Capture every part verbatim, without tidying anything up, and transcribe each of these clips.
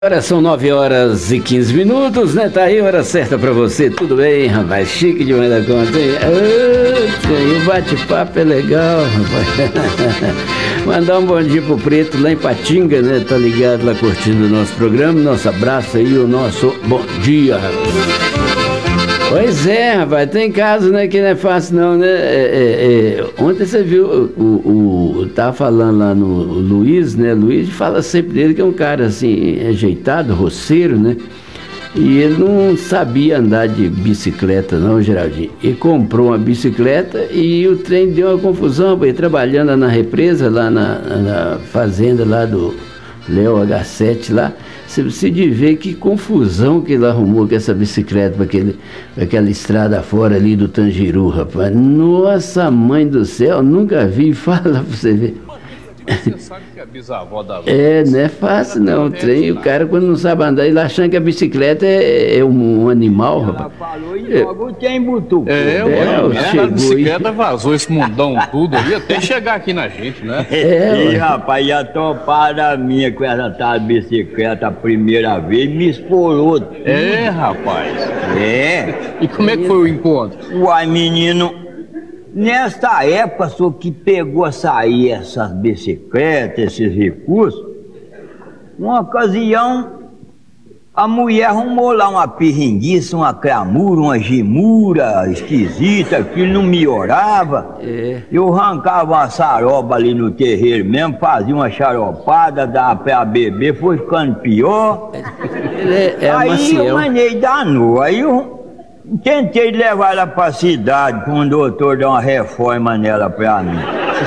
Agora são nove horas e quinze minutos, né? Tá aí a hora certa pra você. Tudo bem, rapaz? Chique demais da conta, hein? O bate-papo é legal, rapaz. Mandar um bom dia pro Preto lá em Patinga, né? Tá ligado lá curtindo o nosso programa. Nosso abraço aí, o nosso bom dia, rapaz. Pois é, rapaz, tem casos, né, que não é fácil não, né? É, é, é, ontem você viu, o, o, o tava falando lá no Luiz, né? Luiz fala sempre dele que é um cara assim, ajeitado, roceiro, né? E ele não sabia andar de bicicleta não, Geraldinho. Ele comprou uma bicicleta e o trem deu uma confusão, ele trabalhando na represa, lá na, na fazenda lá do Léo agá sete lá. Você precisa ver que confusão que ele arrumou com essa bicicleta para aquele, pra aquela estrada fora ali do Tangiru, rapaz. Nossa, mãe do céu, nunca vi. Fala pra você ver. Você sabe que a bisavó da Luz... É, não é fácil não, o trem, o cara quando não sabe andar, ele achando que a bicicleta é, é um, um animal, rapaz. Ela falou e logo tem butuco. É, É, mano, chegou a bicicleta aí. vazou esse mundão tudo aí, até chegar aqui na gente, né? É, E ué. rapaz, e a topada minha com essa tal bicicleta a primeira vez me esporou tudo. É, rapaz. É. E como é que foi o encontro? Uai, menino, nesta época, só que pegou a sair essas bicicletas, esses recursos, uma ocasião, a mulher arrumou lá uma pirringuiça, uma clamura, uma gemura esquisita, aquilo não melhorava. É. Eu arrancava uma saroba ali no terreiro mesmo, fazia uma xaropada, dava pra beber, foi ficando pior. Ele é, é Aí eu maciel. mandei danou, aí eu tentei levar ela pra cidade, com o doutor dar uma reforma nela pra mim.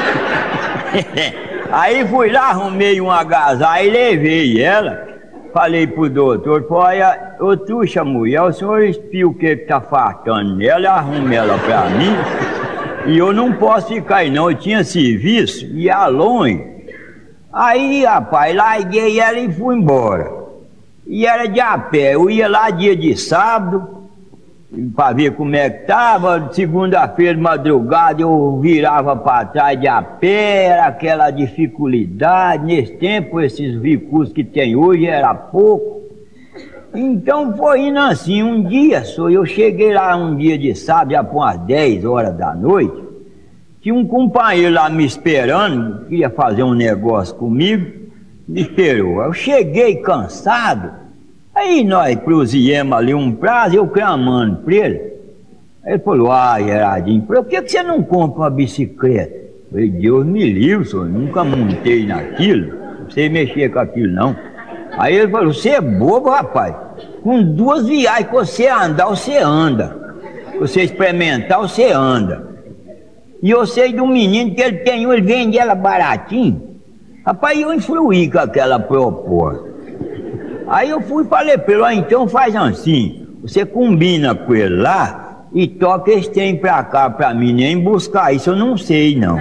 Aí fui lá, arrumei um agasalho e levei ela. Falei pro doutor, olha, ô truxa mulher, o senhor espia o que que tá faltando nela, arrume ela pra mim. E eu não posso ficar aí não, eu tinha serviço, ia longe. Aí, rapaz, larguei ela e fui embora. E era de a pé, eu ia lá dia de sábado, pra ver como é que tava. Segunda-feira de madrugada eu virava pra trás de a pé, era aquela dificuldade. Nesse tempo, esses recursos que tem hoje era pouco. Então foi indo assim, um dia só, eu cheguei lá um dia de sábado, já por umas dez horas da noite. Tinha um companheiro lá me esperando, queria fazer um negócio comigo, me esperou. Eu cheguei cansado. Aí nós prosseguimos ali um prazo, eu clamando pra ele. Aí ele falou, ah, Gerardinho, por que que você não compra uma bicicleta? Eu falei, Deus me livre, senhor, nunca montei naquilo, não sei mexer com aquilo não. Aí ele falou, você é bobo, rapaz, com duas viagens que você andar, você anda. Se você experimentar, você anda. E eu sei de um menino que ele tem, ele vende ela baratinho. Rapaz, eu influí com aquela proposta. Aí eu fui e falei pra ele, ó, então faz assim, você combina com ele lá e toca esse trem pra cá pra mim, nem buscar isso eu não sei não.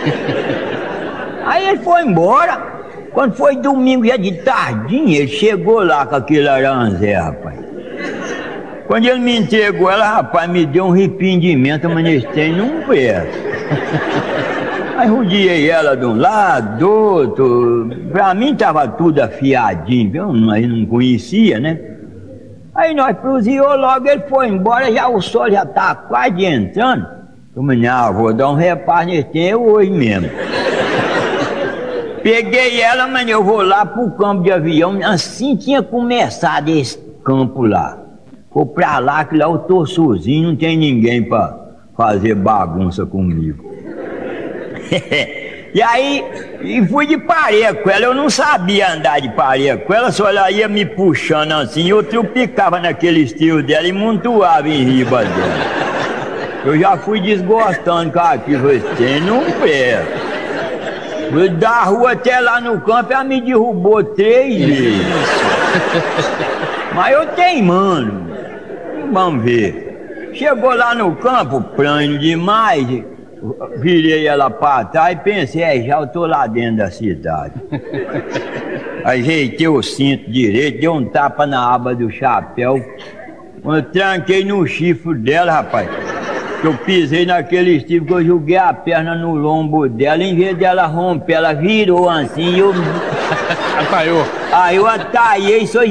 Aí ele foi embora, quando foi domingo já de tardinha, ele chegou lá com aquele aranzé, rapaz. Quando ele me entregou ela, rapaz, me deu um arrependimento, mas esse trem não presta. Aí rodeei ela de um lado, do outro, pra mim tava tudo afiadinho, eu não, eu não conhecia, né? Aí nós prosseguimos logo, ele foi embora, já o sol já tá quase entrando. Eu falei, não, vou dar um reparo nesse tempo hoje mesmo. Peguei ela, mas eu vou lá pro campo de avião, assim tinha começado esse campo lá. Vou pra lá, que lá eu tô sozinho, não tem ninguém pra fazer bagunça comigo. E aí, e fui de pareia com ela, eu não sabia andar de pareia com ela, só ela ia me puxando assim, eu trupicava naquele estilo dela e montuava em riba dela. Eu já fui desgostando com aquilo, você não presta. Da rua até lá no campo, ela me derrubou três vezes. Mas eu teimando, vamos ver. Chegou lá no campo, pranho demais, virei ela pra trás e pensei, é, já eu tô lá dentro da cidade. Ajeitei o cinto direito, dei um tapa na aba do chapéu. Quando eu tranquei no chifre dela, rapaz, eu pisei naquele chifre que eu joguei a perna no lombo dela, em vez dela romper, ela virou assim e eu... Ataiou. Aí eu ataiei, só